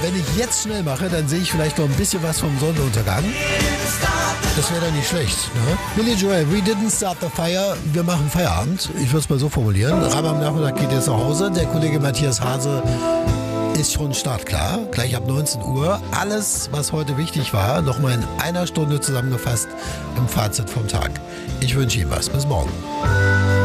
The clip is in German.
wenn ich jetzt schnell mache, dann sehe ich vielleicht noch ein bisschen was vom Sonnenuntergang. Das wäre doch nicht schlecht. Ne? Billy Joel, we didn't start the fire. Wir machen Feierabend. Ich würde es mal so formulieren. Aber am Nachmittag geht jetzt nach Hause. Der Kollege Matthias Hase ist schon startklar. Gleich ab 19 Uhr. Alles, was heute wichtig war, nochmal in einer Stunde zusammengefasst im Fazit vom Tag. Ich wünsche Ihnen was. Bis morgen.